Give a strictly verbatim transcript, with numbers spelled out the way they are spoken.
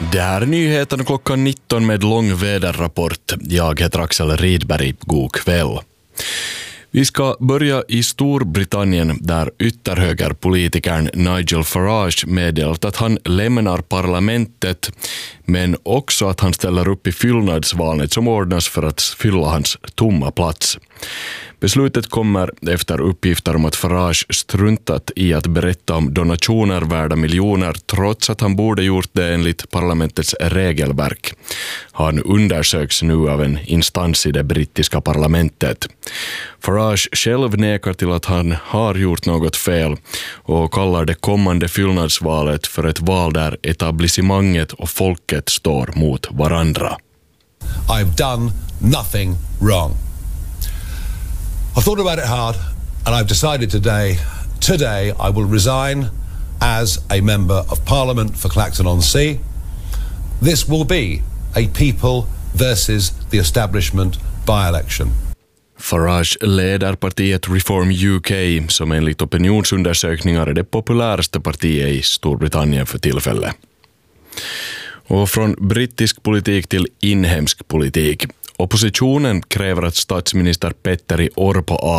Det här är nyheten klockan nitton med lång väderrapport. Jag heter Axel Rydberg. God kväll. Vi ska börja i Storbritannien där ytterhögerpolitikern Nigel Farage meddelat att han lämnar parlamentet, men också att han ställer upp i fyllnadsvalet som ordnas för att fylla hans tomma plats. Beslutet kommer efter uppgifter om att Farage struntat i att berätta om donationer värda miljoner trots att han borde gjort det enligt parlamentets regelverk. Han undersöks nu av en instans i det brittiska parlamentet. Farage själv nekar till att han har gjort något fel och kallar det kommande fyllnadsvalet för ett val där etablissemanget och folket står mot varandra. I've done nothing wrong. I've thought about it hard and I've decided today, today I will resign as a member of Parliament for Clacton-on-Sea. This will be a people versus the establishment by-election. Farage leder partiet Reform U K som enligt opinionsundersökningar är det populäraste partiet i Storbritannien för tillfället. Och från brittisk politik till inhemsk politik. Oppositionen kräver att statsminister Petteri Orpo